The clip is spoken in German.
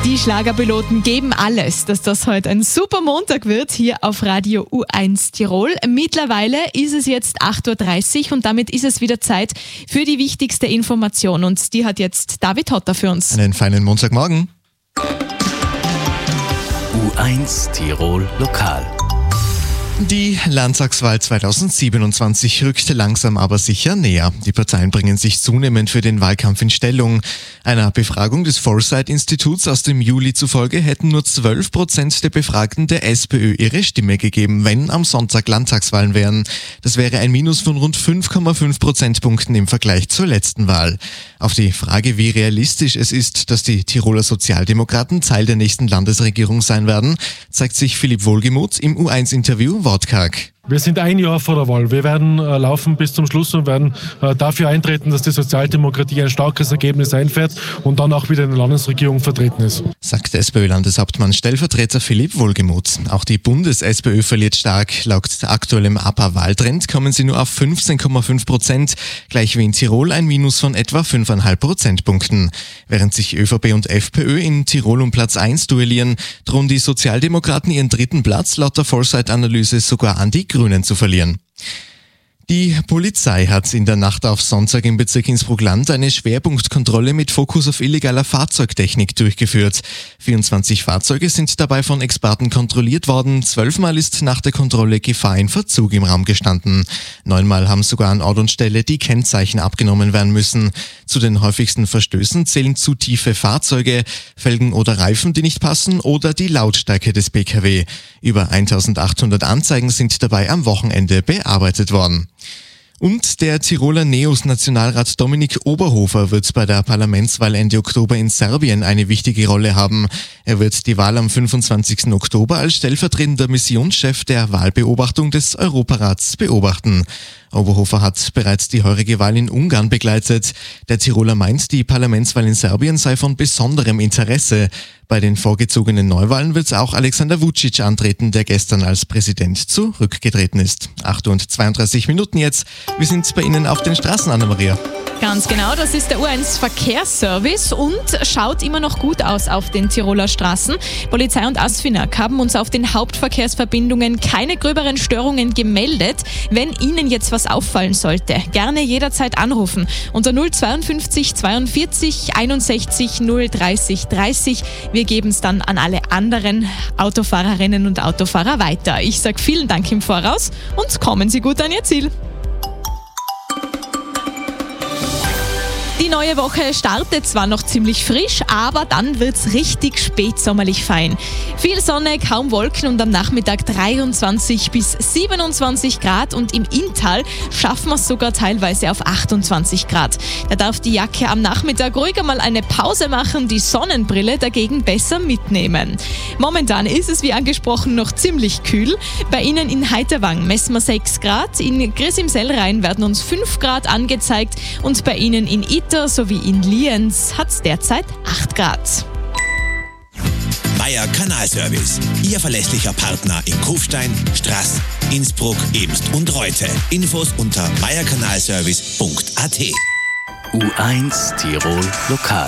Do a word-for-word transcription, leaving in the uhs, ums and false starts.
Die Schlagerpiloten geben alles, dass das heute ein super Montag wird, hier auf Radio U eins Tirol. Mittlerweile ist es jetzt acht Uhr dreißig und damit ist es wieder Zeit für die wichtigste Information. Und die hat jetzt David Hotter für uns. Einen feinen Montagmorgen. U eins Tirol Lokal. Die Landtagswahl zweitausendsiebenundzwanzig rückt langsam aber sicher näher. Die Parteien bringen sich zunehmend für den Wahlkampf in Stellung. Einer Befragung des Foresight-Instituts aus dem Juli zufolge hätten nur zwölf Prozent der Befragten der SPÖ ihre Stimme gegeben, wenn am Sonntag Landtagswahlen wären. Das wäre ein Minus von rund fünf Komma fünf Prozentpunkten im Vergleich zur letzten Wahl. Auf die Frage, wie realistisch es ist, dass die Tiroler Sozialdemokraten Teil der nächsten Landesregierung sein werden, zeigt sich Philipp Wohlgemuth im U eins Interview wortkarg. Wir sind ein Jahr vor der Wahl. Wir werden äh, laufen bis zum Schluss und werden äh, dafür eintreten, dass die Sozialdemokratie ein starkes Ergebnis einfährt und dann auch wieder in der Landesregierung vertreten ist. Sagt SPÖ-Landeshauptmann Stellvertreter Philipp Wohlgemuth. Auch die Bundes-SPÖ verliert stark. Laut aktuellem A P A-Wahltrend kommen sie nur auf fünfzehn Komma fünf Prozent, gleich wie in Tirol ein Minus von etwa fünf Komma fünf Prozentpunkten. Während sich ÖVP und FPÖ in Tirol um Platz eins duellieren, drohen die Sozialdemokraten ihren dritten Platz laut der Foresight-Analyse sogar an die Grünen zu verlieren. Die Polizei hat in der Nacht auf Sonntag im Bezirk Innsbruck-Land eine Schwerpunktkontrolle mit Fokus auf illegaler Fahrzeugtechnik durchgeführt. vierundzwanzig Fahrzeuge sind dabei von Experten kontrolliert worden. Zwölfmal ist nach der Kontrolle Gefahr in Verzug im Raum gestanden. Neunmal haben sogar an Ort und Stelle die Kennzeichen abgenommen werden müssen. Zu den häufigsten Verstößen zählen zu tiefe Fahrzeuge, Felgen oder Reifen, die nicht passen, oder die Lautstärke des P K W. Über eintausendachthundert Anzeigen sind dabei am Wochenende bearbeitet worden. Und der Tiroler Neos-Nationalrat Dominik Oberhofer wird bei der Parlamentswahl Ende Oktober in Serbien eine wichtige Rolle haben. Er wird die Wahl am fünfundzwanzigsten Oktober als stellvertretender Missionschef der Wahlbeobachtung des Europarats beobachten. Oberhofer hat bereits die heurige Wahl in Ungarn begleitet. Der Tiroler meint, die Parlamentswahl in Serbien sei von besonderem Interesse. Bei den vorgezogenen Neuwahlen wird auch Alexander Vucic antreten, der gestern als Präsident zurückgetreten ist. acht Uhr und zweiunddreißig Minuten jetzt. Wir sind bei Ihnen auf den Straßen, Anna-Maria. Ganz genau, das ist der U eins Verkehrsservice und schaut immer noch gut aus auf den Tiroler Straßen. Polizei und ASFINAG haben uns auf den Hauptverkehrsverbindungen keine gröberen Störungen gemeldet. Wenn Ihnen jetzt was auffallen sollte, gerne jederzeit anrufen unter null zweiundfünfzig zweiundvierzig einundsechzig null dreißig dreißig. Wir geben es dann an alle anderen Autofahrerinnen und Autofahrer weiter. Ich sage vielen Dank im Voraus und kommen Sie gut an Ihr Ziel. Die neue Woche startet zwar noch ziemlich frisch, aber dann wird's richtig spätsommerlich fein. Viel Sonne, kaum Wolken und am Nachmittag dreiundzwanzig bis siebenundzwanzig Grad und im Inntal schaffen wir es sogar teilweise auf achtundzwanzig Grad. Da darf die Jacke am Nachmittag ruhiger mal eine Pause machen, die Sonnenbrille dagegen besser mitnehmen. Momentan ist es wie angesprochen noch ziemlich kühl. Bei Ihnen in Heiterwang messen wir sechs Grad, in Gris im Sellrhein werden uns fünf Grad angezeigt und bei Ihnen in Itter sowie in Lienz hat es derzeit acht Grad. Meier Kanalservice, Ihr verlässlicher Partner in Kufstein, Straß, Innsbruck, Eemst und Reute. Infos unter meier kanalservice punkt a t. U eins Tirol Lokal.